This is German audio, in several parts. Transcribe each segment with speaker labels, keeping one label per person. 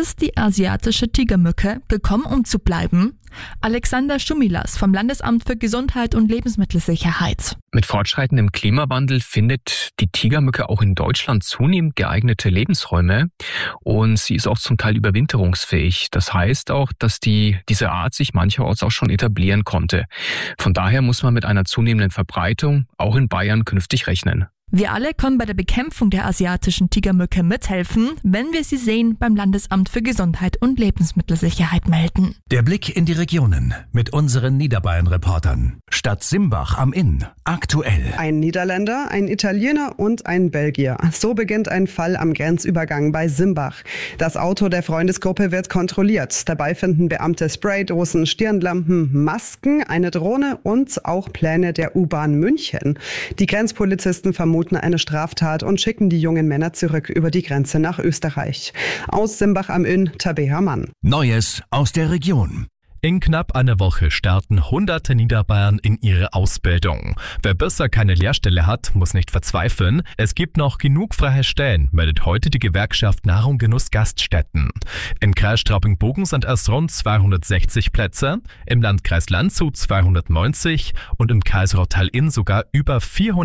Speaker 1: Ist die asiatische Tigermücke gekommen, um zu bleiben? Alexander Schumilas vom Landesamt für Gesundheit und Lebensmittelsicherheit.
Speaker 2: Mit fortschreitendem Klimawandel findet die Tigermücke auch in Deutschland zunehmend geeignete Lebensräume und sie ist auch zum Teil überwinterungsfähig. Das heißt auch, dass diese Art sich mancherorts auch schon etablieren konnte. Von daher muss man mit einer zunehmenden Verbreitung auch in Bayern künftig rechnen.
Speaker 1: Wir alle können bei der Bekämpfung der asiatischen Tigermücke mithelfen, wenn wir sie sehen, beim Landesamt für Gesundheit und Lebensmittelsicherheit melden.
Speaker 3: Der Blick in die Regionen mit unseren Niederbayern-Reportern. Stadt Simbach am Inn. Aktuell.
Speaker 4: Ein Niederländer, ein Italiener und ein Belgier. So beginnt ein Fall am Grenzübergang bei Simbach. Das Auto der Freundesgruppe wird kontrolliert. Dabei finden Beamte Spraydosen, Stirnlampen, Masken, eine Drohne und auch Pläne der U-Bahn München. Die Grenzpolizisten vermuten eine Straftat und schicken die jungen Männer zurück über die Grenze nach Österreich. Aus Simbach am Inn, Tabea Mann.
Speaker 3: Neues aus der Region.
Speaker 5: In knapp einer Woche starten hunderte Niederbayern in ihre Ausbildung. Wer bisher keine Lehrstelle hat, muss nicht verzweifeln. Es gibt noch genug freie Stellen, meldet heute die Gewerkschaft Nahrung Genuss Gaststätten. Im Kreis Straubing-Bogen sind es rund 260 Plätze, im Landkreis Landshut 290 und im Kreis Rottal-Inn sogar über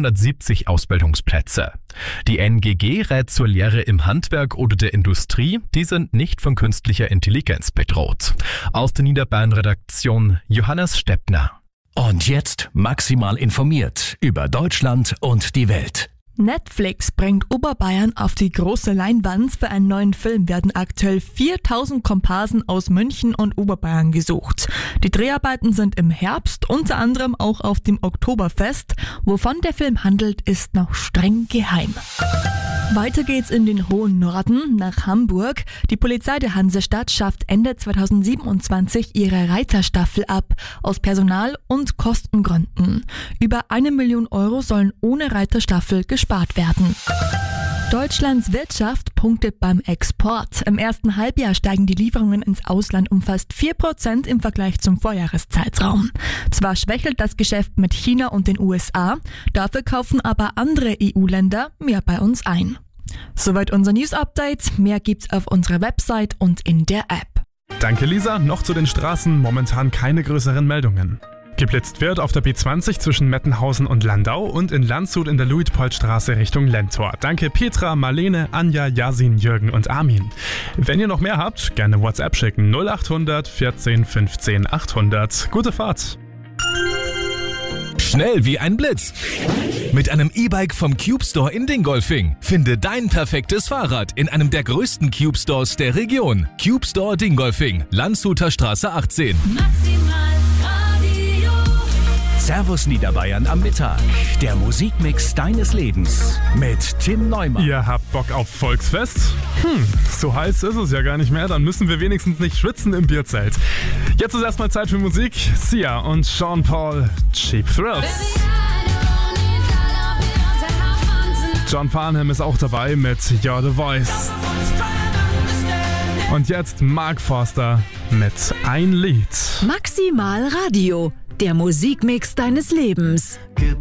Speaker 5: 470 Ausbildungsplätze. Die NGG rät zur Lehre im Handwerk oder der Industrie, die sind nicht von künstlicher Intelligenz bedroht. Aus der Niederbayern-Redaktion Johannes Steppner.
Speaker 3: Und jetzt maximal informiert über Deutschland und die Welt.
Speaker 1: Netflix bringt Oberbayern auf die große Leinwand. Für einen neuen Film werden aktuell 4000 Komparsen aus München und Oberbayern gesucht. Die Dreharbeiten sind im Herbst, unter anderem auch auf dem Oktoberfest. Wovon der Film handelt, ist noch streng geheim. Weiter geht's in den hohen Norden, nach Hamburg. Die Polizei der Hansestadt schafft Ende 2027 ihre Reiterstaffel ab, aus Personal- und Kostengründen. Über 1 Million Euro sollen ohne Reiterstaffel gespart werden. Deutschlands Wirtschaft punktet beim Export. Im ersten Halbjahr steigen die Lieferungen ins Ausland um fast 4% im Vergleich zum Vorjahreszeitraum. Zwar schwächelt das Geschäft mit China und den USA, dafür kaufen aber andere EU-Länder mehr bei uns ein. Soweit unser News-Update. Mehr gibt's auf unserer Website und in der App.
Speaker 6: Danke Lisa, noch zu den Straßen, momentan keine größeren Meldungen. Geblitzt wird auf der B20 zwischen Mettenhausen und Landau und in Landshut in der Luitpoldstraße Richtung Lentor. Danke Petra, Marlene, Anja, Yasin, Jürgen und Armin. Wenn ihr noch mehr habt, gerne WhatsApp schicken 0800 14 15 800. Gute Fahrt!
Speaker 7: Schnell wie ein Blitz. Mit einem E-Bike vom Cube Store in Dingolfing. Finde dein perfektes Fahrrad in einem der größten Cube Stores der Region. Cube Store Dingolfing, Landshuter Straße 18.
Speaker 3: Servus Niederbayern am Mittag. Der Musikmix deines Lebens mit Tim Neumann.
Speaker 6: Ihr habt Bock auf Volksfest? So heiß ist es ja gar nicht mehr, dann müssen wir wenigstens nicht schwitzen im Bierzelt. Jetzt ist erstmal Zeit für Musik. Sia und Sean Paul, Cheap Thrills. John Farnham ist auch dabei mit You're the Voice. Und jetzt Mark Forster mit Ein Lied.
Speaker 8: Maximal Radio, der Musikmix deines Lebens.